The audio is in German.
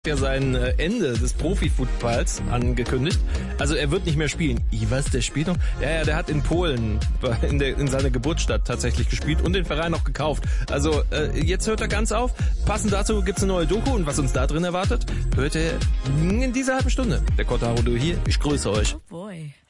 ja sein Ende des Profi-Footballs angekündigt. Also er wird nicht mehr spielen. Was, der spielt noch? Ja, der hat in Polen in seiner Geburtsstadt tatsächlich gespielt und den Verein noch gekauft. Also jetzt hört er ganz auf. Passend dazu gibt's eine neue Doku und was uns da drin erwartet, hört ihr in dieser halben Stunde. Der Kotaro hier, ich grüße euch. Oh boy.